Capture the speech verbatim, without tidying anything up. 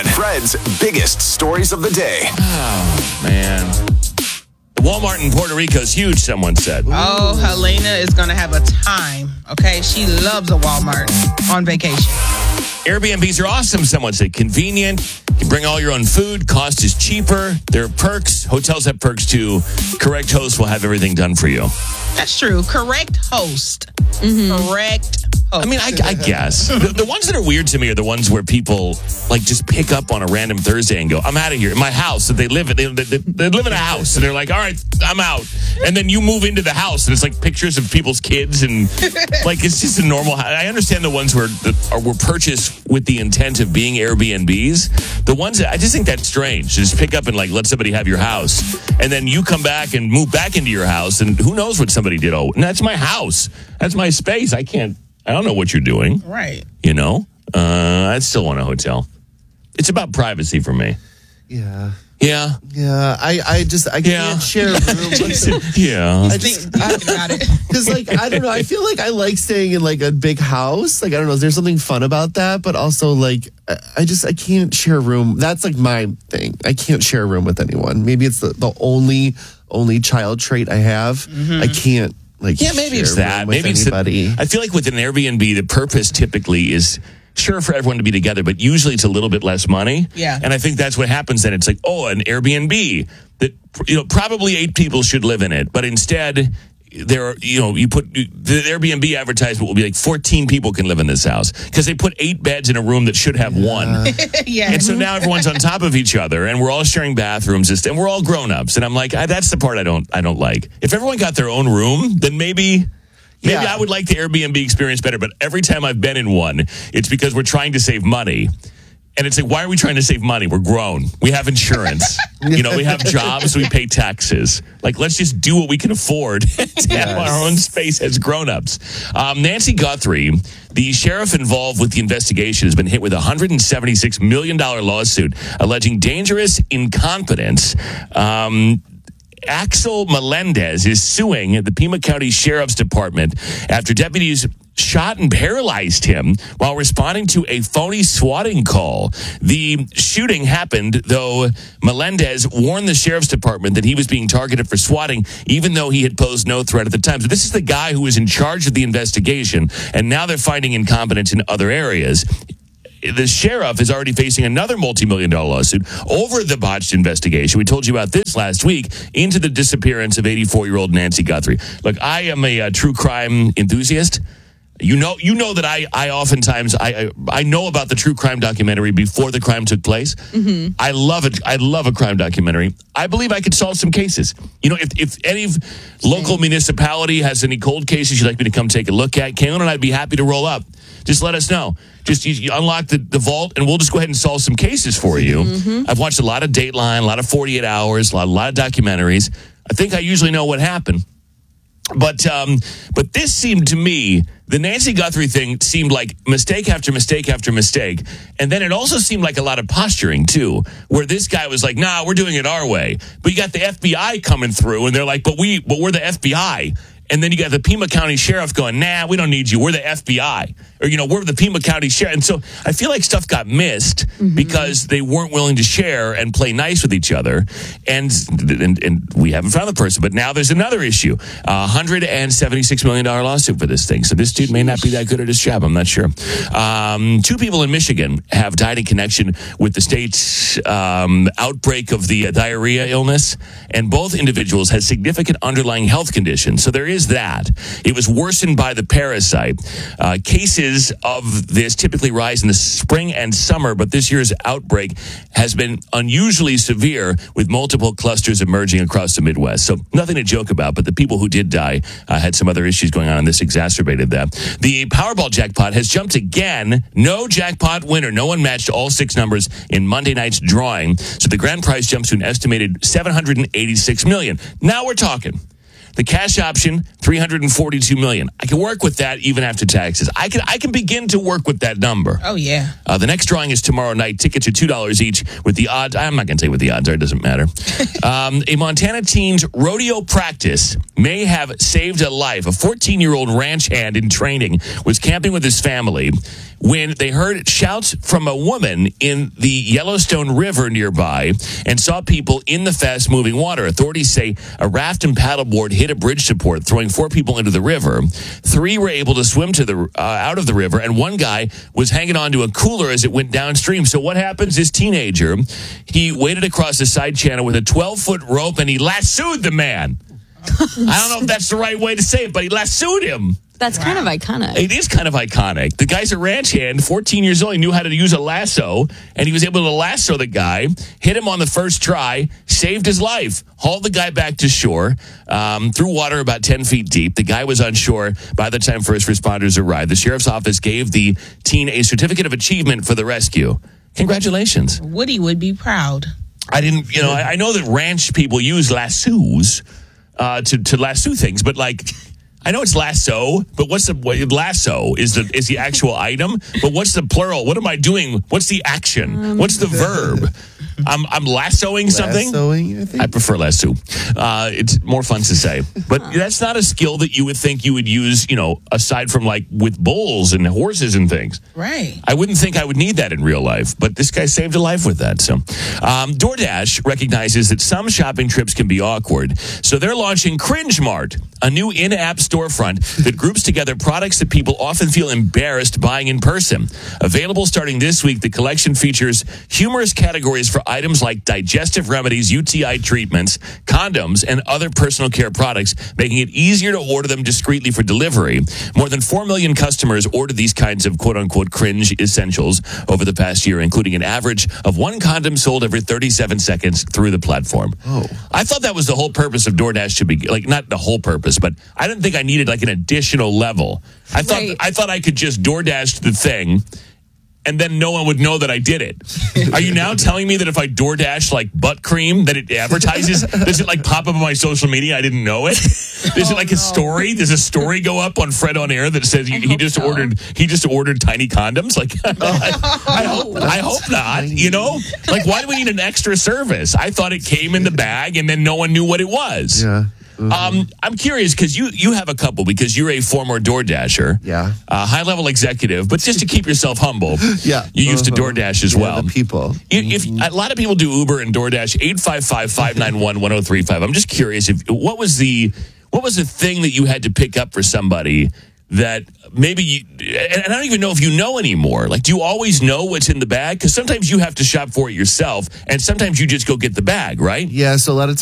Fred's biggest stories of the day. Oh, man. Walmart in Puerto Rico is huge, someone said. Oh, Helena is going to have a time, okay? She loves a Walmart on vacation. Airbnbs are awesome, someone said. Convenient. You can bring all your own food. Cost is cheaper. There are perks. Hotels have perks, too. Correct host will have everything done for you. That's true. Correct host. Mm-hmm. Correct host. I mean, I, I guess. The, the ones that are weird to me are the ones where people, like, just pick up on a random Thursday and go, I'm out of here. In my house. So they live, they, they, they live in a house. And they're like, all right, I'm out. And then you move into the house. And it's like pictures of people's kids. And, like, it's just a normal house. I understand the ones where that are, were purchased with the intent of being Airbnbs. The ones that, I just think that's strange. Just pick up and, like, let somebody have your house. And then you come back and move back into your house. And who knows what somebody did. Oh, and that's my house. That's my space. I can't. I don't know what you're doing. Right. You know? Uh, I still want a hotel. It's about privacy for me. Yeah. Yeah. Yeah. I, I just, I Yeah. can't share a room. With yeah. I just, Think about it. Because, like, I don't know. I feel like I like staying in, like, a big house. Like, I don't know. There's something fun about that. But also, like, I, I just, I can't share a room. That's, like, my thing. I can't share a room with anyone. Maybe it's the, the only, only child trait I have. Mm-hmm. I can't. Like, yeah, maybe it's that. Maybe it's the, I feel like with an Airbnb, the purpose typically is sure for everyone to be together, but usually it's a little bit less money. Yeah. And I think that's what happens then. It's like, oh, an Airbnb that, you know, probably eight people should live in it, but instead there are, you know, you put the Airbnb advertisement will be like fourteen people can live in this house because they put eight beds in a room that should have yeah. one. Yeah. And so now everyone's on top of each other and we're all sharing bathrooms and we're all grown-ups. And I'm like, I, that's the part I don't, I don't like. If everyone got their own room, then maybe... Maybe yeah. I would like the Airbnb experience better, but every time I've been in one, it's because we're trying to save money. And it's like, why are we trying to save money? We're grown. We have insurance. You know, we have jobs. We pay taxes. Like, let's just do what we can afford to have Yes. our own space as grown-ups. Um, Nancy Guthrie, the sheriff involved with the investigation, has been hit with a one hundred seventy-six million dollars lawsuit alleging dangerous incompetence. Um... Axel Melendez is suing the Pima County Sheriff's Department after deputies shot and paralyzed him while responding to a phony swatting call. The shooting happened, though Melendez warned the Sheriff's Department that he was being targeted for swatting, even though he had posed no threat at the time. So this is the guy who was in charge of the investigation, and now they're finding incompetence in other areas. The sheriff is already facing another multi-million dollar lawsuit over the botched investigation. We told you about this last week into the disappearance of eighty-four-year-old Nancy Guthrie. Look, I am a, a true crime enthusiast. You know, you know that I, I oftentimes I, I I know about the true crime documentary before the crime took place. Mm-hmm. I love it. I love a crime documentary. I believe I could solve some cases. You know, if if any local municipality has any cold cases you'd like me to come take a look at, Kaylin and I'd be happy to roll up. Just let us know. Just you, you unlock the, the vault, and we'll just go ahead and solve some cases for you. Mm-hmm. I've watched a lot of Dateline, a lot of forty-eight hours, a lot, a lot of documentaries. I think I usually know what happened. But um, but this seemed to me, the Nancy Guthrie thing seemed like mistake after mistake after mistake. And then it also seemed like a lot of posturing, too, where this guy was like, nah, we're doing it our way. But you got the F B I coming through, and they're like, but, we, but we're the F B I. And then you got the Pima County Sheriff going, nah, we don't need you. We're the F B I. Or, you know, we're the Pima County Sheriff. And so I feel like stuff got missed mm-hmm. because they weren't willing to share and play nice with each other. And and, and we haven't found the person. But now there's another issue. A one hundred seventy-six million dollars lawsuit for this thing. So this dude may not be that good at his job. I'm not sure. Um, two people in Michigan have died in connection with the state's um, outbreak of the uh, diarrhea illness. And both individuals had significant underlying health conditions. So there is that. It was worsened by the parasite. Uh, cases of this typically rise in the spring and summer, but this year's outbreak has been unusually severe with multiple clusters emerging across the Midwest. So nothing to joke about, but the people who did die uh, had some other issues going on, and this exacerbated that. The Powerball jackpot has jumped again. No jackpot winner. No one matched all six numbers in Monday night's drawing. So the grand prize jumps to an estimated seven hundred eighty-six million dollars. Now we're talking. The cash option, three hundred forty-two million dollars. I can work with that even after taxes. I can I can begin to work with that number. Oh, yeah. Uh, the next drawing is tomorrow night. Tickets are two dollars each with the odds. I'm not going to tell you what the odds are. It doesn't matter. um, a Montana teen's rodeo practice may have saved a life. A fourteen-year-old ranch hand in training was camping with his family when they heard shouts from a woman in the Yellowstone River nearby and saw people in the fast-moving water. Authorities say a raft and paddleboard hit a bridge support, throwing four people into the river. Three were able to swim to the uh, out of the river, and one guy was hanging onto a cooler as it went downstream. So what happens? This teenager, he waded across the side channel with a twelve-foot rope, and he lassoed the man. I don't know if that's the right way to say it, but he lassoed him. That's wow. kind of iconic. It is kind of iconic. The guy's a ranch hand, fourteen years old. He knew how to use a lasso, and he was able to lasso the guy, hit him on the first try, saved his life, hauled the guy back to shore, um, through water about ten feet deep. The guy was on shore by the time first responders arrived. The sheriff's office gave the teen a certificate of achievement for the rescue. Congratulations. Woody would be proud. I didn't, you know, I, I know that ranch people use lassos uh, to, to lasso things, but like... I know it's lasso, but what's the what, lasso is the is the actual item? But what's the plural? What am I doing? What's the action? What's the verb? I'm I'm lassoing something. Lassoing, I think. I prefer lasso. Uh, it's more fun to say, but that's not a skill that you would think you would use. You know, aside from like with bulls and horses and things. Right. I wouldn't think I would need that in real life, but this guy saved a life with that. So, um, DoorDash recognizes that some shopping trips can be awkward, so they're launching Cringe Mart, a new in-app storefront that groups together products that people often feel embarrassed buying in person. Available starting this week, the collection features humorous categories for items like digestive remedies, U T I treatments, condoms, and other personal care products, making it easier to order them discreetly for delivery. More than four million customers ordered these kinds of quote-unquote cringe essentials over the past year, including an average of one condom sold every thirty-seven seconds through the platform. Oh. I thought that was the whole purpose of DoorDash to be, like, not the whole purpose, but I didn't think I needed like an additional level. I thought Right. I thought I could just DoorDash the thing, and then no one would know that I did it. Are you now telling me that if I DoorDash like butt cream, that it advertises? Does it like pop up on my social media? I didn't know it. Does it like a story? Does a story go up on Fred on Air that says he, he just so. ordered he just ordered tiny condoms? Like, I, I hope I hope not. You know, like why do we need an extra service? I thought it came in the bag and then no one knew what it was. Yeah. Mm-hmm. Um, I'm curious because you you have a couple because you're a former DoorDasher, Yeah. uh, high level executive, but just to keep yourself humble, Yeah. you used to Uh-huh. DoorDash as Yeah, well. the people. If, if a lot of people do Uber and DoorDash, eight five five, five nine one, one oh three five. I'm just curious if what was the what was the thing that you had to pick up for somebody that maybe you, and I don't even know if you know anymore. Like, do you always know what's in the bag? Because sometimes you have to shop for it yourself, and sometimes you just go get the bag, right? Yeah, so a lot of